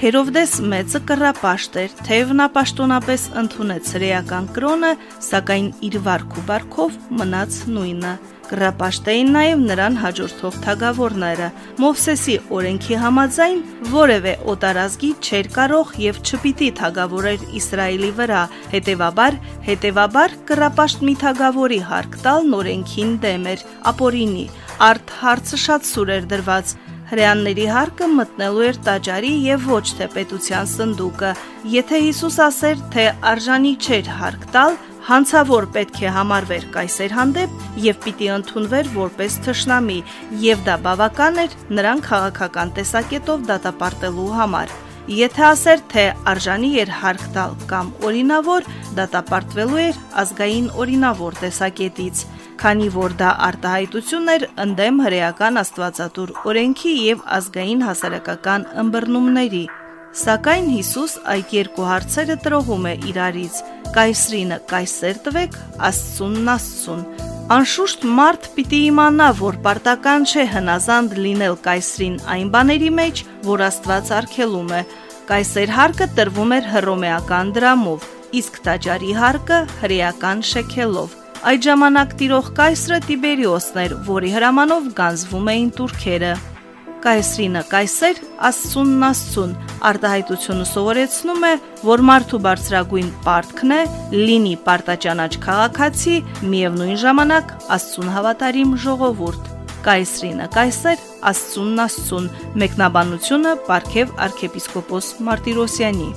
Հերովդես մեծը կռապաշտ էր, թեև նա պաշտոնապես ընդունեց հրեական կրոնը, սակայն իր վարք ու բարքով մնաց նույնը։ Կռապաշտ էին նաև նրան հաջորդող թագավորները։ Մովսեսի օրենքի համաձայն որևէ օտարազգի չէր կարող եւ չպիտի թագավորեր Իսրայելի վրա, հետևաբար կռապաշտ մի թագավորի հարկ տալն օրենքին դեմ էր, ապօրինի, արդ հարցը շատ սուր էր դրված։ Հրեաների հարկը մտնելու էր տաճարի եւ ոչ թե պետության սնդուկը։ Եթե Հիսուս ասեր, թե արժանի չէր հարկ տալ, հանցավոր պետք է համարվեր կայսեր հանդեպ եւ պիտի ընդունվեր որպես թշնամի, եւ դա բավական էր նրան քաղաքական տեսակետով դատապարտելու համար։ Եթե ասեր, թե արժանի էր հարկ տալ կամ օրինավոր, դատապարտվելու էր ազգային օրինավոր տեսակետից, քանի որ դա արտահայտություն էր ընդդեմ հրեական աստվածատուր օրենքի եւ ազգային հասարակական ըմբռնումների։ Սակայն Հիսուս այդ երկու հարցերը տրոհում է իրարից. կայսրինը կայսեր տվեք, Աստծունն Աստծուն։ Անշուշտ մարդ պիտի իմանա, որ պարտական չէ հնազանդ լինել կայսրին այն բաների մեջ, որ Աստված արգելում է։ Կայսեր հարկը տրվում էր հռոմեական դրամով, իսկ տաճարի հարկը հրեական շեքելով։ Այդ ժամանակ տիրող կայսրը Տիբերիոսն էր, որի հրամանով գանձվում էին турքերը։ Կայսրինը կայսեր, Աստծունն Աստծուն արտահայտությունը սովորեցնում է, որ մարդու բարձրագույն պարտքն է լինի պարտաճանաչ քաղաքացի, միևնույն ժամանակ Աստծուն հավատարիմ ժողովուրդ։ Կայսրինը կայսեր, Աստծունն Աստծուն, մեկնաբանությունը Պարքև arczepiskopos Martirosյանի։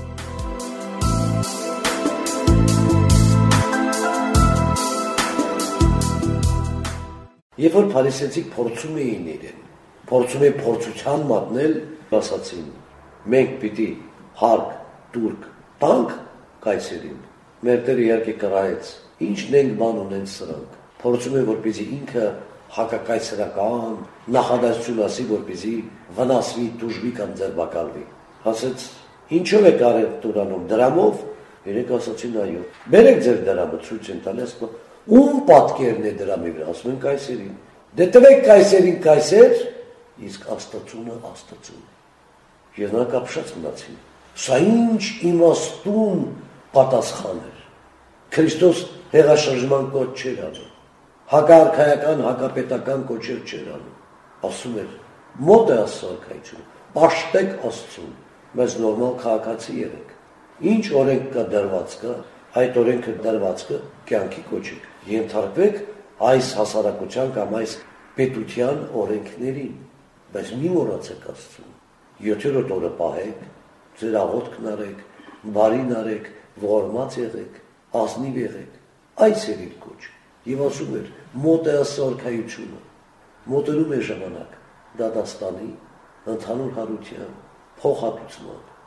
Երբ որ փարիսեցիք փորձում էին իրեն, փորձում էին փորձության մատնել, ասացին, մենք պիտի հարկ, турք, տանք կայսերին, մեր Տերը իհարկե կռահեց, ինչն ենք բան ունեն սրանք, փորձում են որպեսզի ինքը հակակայսերական նախադասություն ասի, որպեսզի վնասվի, տուժվի կամ ձերբակալվի, ասեց, ինչով եք արել Տուրանում, դրամով, երեք ասացին այո, բերեք ձեր դրամը, ցույց են տալիս, ում պատկերն է դրամի վրա, ասում են կայսերին, դե տվեք կայսերին կայսեր, իսկ Աստծունը Աստծուն։ Եվ նրանք ապշած մնացին։ Սա ինչ իմաստուն պատասխան էր։ Քրիստոս հեղաշրջման կոչ չէր անում, հակաարքայական, հակապետական կոչեր չէր անում, ասում էր, մոտ է Աստծո արքայությունը, պաշտեք Աստծուն, մեզ նորմալ քաղաքացի եղեք, ինչ օրենք կա դրված կա, այդ օրենքը դրվածքը կյանքի կոչեք, ենթարկվեք այս հասարակության կամ այս պետության օրենքներին, բայց մի մոռացեք Աստծուն, 7-րդ օրը պահեք, ձեր աղոթքն արեք, բարին արեք, ողորմած եղեք, ազնիվ եղեք, այս էր իր կոչը, եւ ասում էր, մոտ է Աստծո արքայությունը, մոտենում է ժամանակ դատաստանի, ընդհանուր հարության, փոխհատուցման,